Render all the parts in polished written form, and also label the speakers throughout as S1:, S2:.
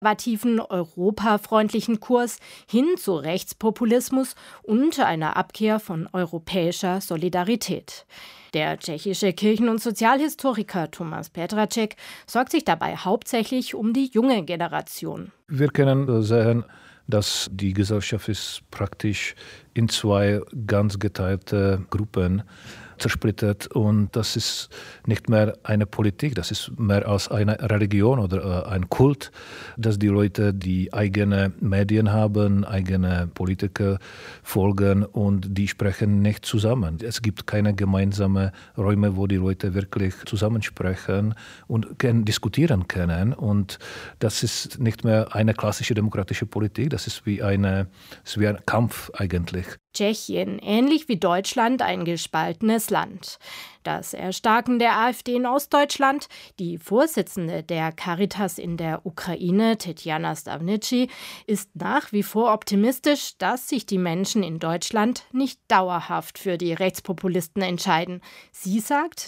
S1: konservativen, europafreundlichen Kurs hin zu Rechtspopulismus und einer Abkehr von europäischer Solidarität. Der tschechische Kirchen- und Sozialhistoriker Tomáš Petráček sorgt sich dabei hauptsächlich um die junge Generation.
S2: Wir können sehen, dass die Gesellschaft ist praktisch in zwei ganz geteilte Gruppen zersplittert und das ist nicht mehr eine Politik, das ist mehr als eine Religion oder ein Kult, dass die Leute die eigene Medien haben, eigene Politiker folgen und die sprechen nicht zusammen. Es gibt keine gemeinsamen Räume, wo die Leute wirklich zusammensprechen und diskutieren können und das ist nicht mehr eine klassische demokratische Politik, das ist wie ein Kampf eigentlich.
S1: Tschechien, ähnlich wie Deutschland, ein gespaltenes Land. Das Erstarken der AfD in Ostdeutschland, die Vorsitzende der Caritas in der Ukraine, Tetjana Stavnici, ist nach wie vor optimistisch, dass sich die Menschen in Deutschland nicht dauerhaft für die Rechtspopulisten entscheiden. Sie sagt,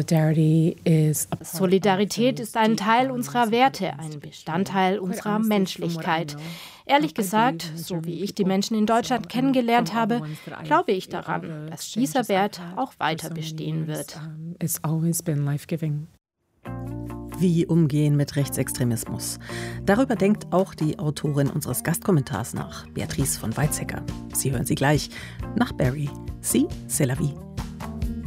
S1: Solidarität ist ein Teil unserer Werte, ein Bestandteil unserer Menschlichkeit. Ehrlich gesagt, so wie ich die Menschen in Deutschland kennengelernt habe, glaube ich daran, dass dieser Wert auch weiter bestehen wird.
S3: Wie umgehen mit Rechtsextremismus? Darüber denkt auch die Autorin unseres Gastkommentars nach, Beatrice von Weizsäcker. Sie hören sie gleich nach Barry. Sie, c'est la vie.